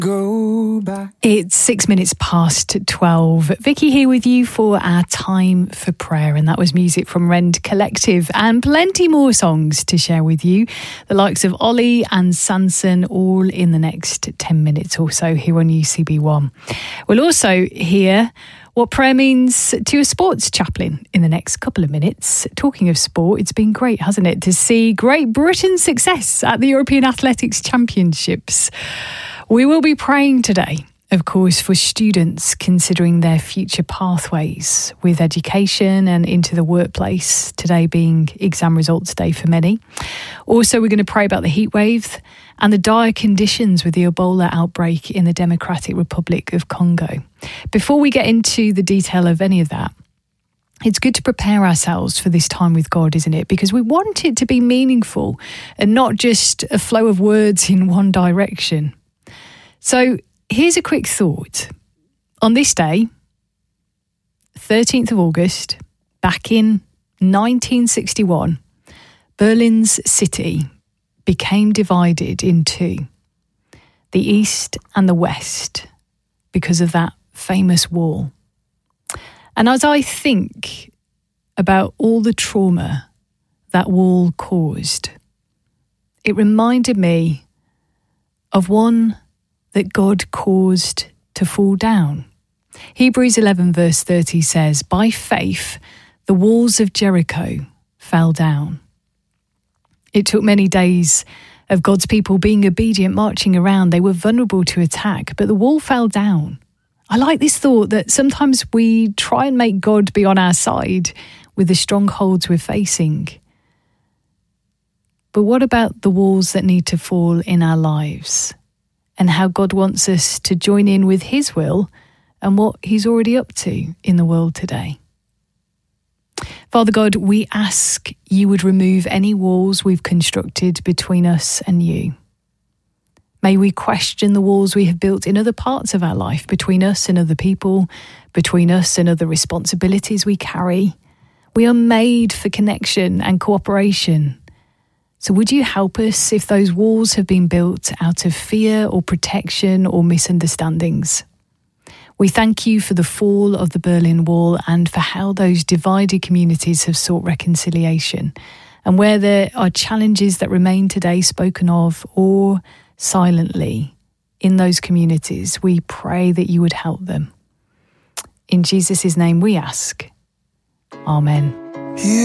Go back. It's 6 minutes past 12. Vicky here with you for our time for prayer, and that was music from Rend Collective and plenty more songs to share with you. The likes of Ollie and Sanson, all in the next 10 minutes or so here on UCB1. We'll also hear what prayer means to a sports chaplain in the next couple of minutes. Talking of sport, it's been great, hasn't it, to see Great Britain's success at the European Athletics Championships. We will be praying today, of course, for students considering their future pathways with education and into the workplace, today being exam results day for many. Also, we're going to pray about the heatwave and the dire conditions with the Ebola outbreak in the Democratic Republic of Congo. Before we get into the detail of any of that, it's good to prepare ourselves for this time with God, isn't it? Because we want it to be meaningful and not just a flow of words in one direction. So here's a quick thought. On this day, 13th of August, back in 1961, Berlin's city became divided in two, the East and the West, because of that famous wall. And as I think about all the trauma that wall caused, it reminded me of one that God caused to fall down. Hebrews 11 verse 30 says, "By faith, the walls of Jericho fell down." It took many days of God's people being obedient, marching around. They were vulnerable to attack, but the wall fell down. I like this thought that sometimes we try and make God be on our side with the strongholds we're facing. But what about the walls that need to fall in our lives? And how God wants us to join in with his will and what he's already up to in the world today. Father God, we ask you would remove any walls we've constructed between us and you. May we question the walls we have built in other parts of our life, between us and other people, between us and other responsibilities we carry. We are made for connection and cooperation. So would you help us if those walls have been built out of fear or protection or misunderstandings? We thank you for the fall of the Berlin Wall and for how those divided communities have sought reconciliation. And where there are challenges that remain today spoken of or silently in those communities, we pray that you would help them. In Jesus' name we ask. Amen.